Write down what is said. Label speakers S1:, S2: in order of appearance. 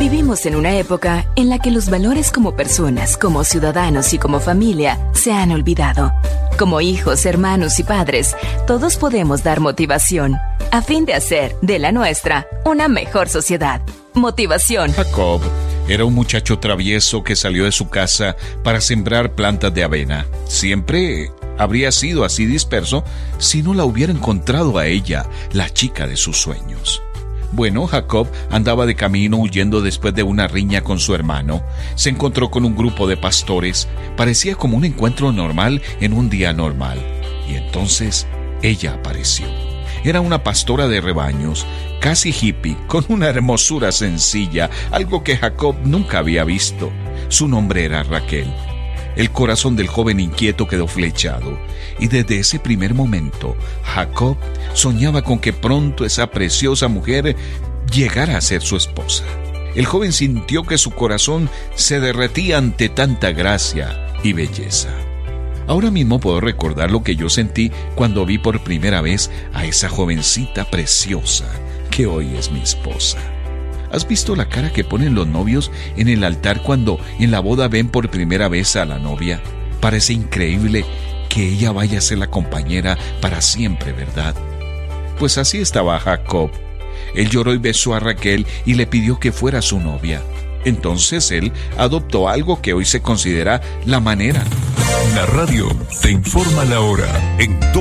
S1: Vivimos en una época en la que los valores como personas, como ciudadanos y como familia se han olvidado. Como hijos, hermanos y padres, todos podemos dar motivación a fin de hacer de la nuestra una mejor sociedad. Motivación.
S2: Jacob era un muchacho travieso que salió de su casa para sembrar plantas de avena. Siempre habría sido así disperso si no la hubiera encontrado a ella, la chica de sus sueños. Bueno, Jacob andaba de camino huyendo después de una riña con su hermano. Se encontró con un grupo de pastores. Parecía como un encuentro normal en un día normal. Y entonces ella apareció. Era una pastora de rebaños, casi hippie, con una hermosura sencilla, algo que Jacob nunca había visto. Su nombre era Raquel. El corazón del joven inquieto quedó flechado, y desde ese primer momento, Jacob soñaba con que pronto esa preciosa mujer llegara a ser su esposa. El joven sintió que su corazón se derretía ante tanta gracia y belleza. Ahora mismo puedo recordar lo que yo sentí cuando vi por primera vez a esa jovencita preciosa que hoy es mi esposa. ¿Has visto la cara que ponen los novios en el altar cuando en la boda ven por primera vez a la novia? Parece increíble que ella vaya a ser la compañera para siempre, ¿verdad? Pues así estaba Jacob. Él lloró y besó a Raquel y le pidió que fuera su novia. Entonces él adoptó algo que hoy se considera la manera.
S3: La radio te informa la hora en